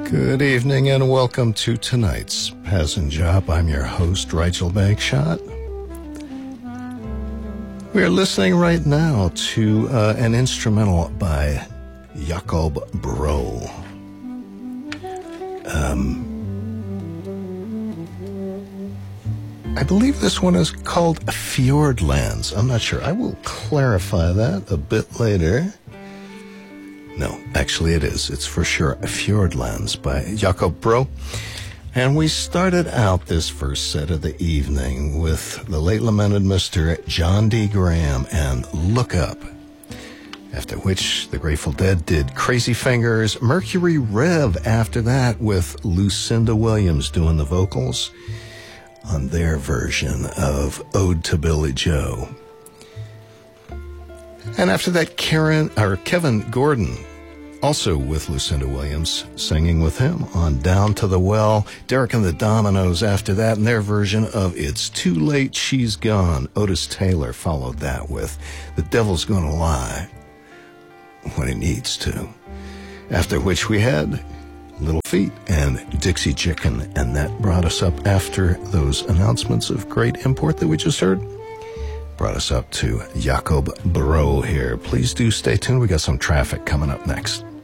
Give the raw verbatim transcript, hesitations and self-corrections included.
Good evening and welcome to tonight's Peasant Job. I'm your host, Rigel Bagshot. We are listening right now to uh, an instrumental by Jacob Bro. Um, I believe this one is called Fjordlands. I'm not sure. I will clarify that a bit later. No, actually it is. It's for sure Fjordlands by Jacob Bro. And we started out this first set of the evening with the late lamented Mister John D. Graham and Look Up. After which the Grateful Dead did Crazy Fingers, Mercury Rev after that with Lucinda Williams doing the vocals on their version of Ode to Billy Joe. And after that, Karen or Kevin Gordon, also with Lucinda Williams, singing with him on Down to the Well. Derek and the Dominoes after that, and their version of It's Too Late, She's Gone. Otis Taylor followed that with The Devil's Gonna Lie When He Needs to. After which we had Little Feat and Dixie Chicken, and that brought us up after those announcements of great import that we just heard. Brought us up to Jacob Bro here. Please do stay tuned. We got some traffic coming up next.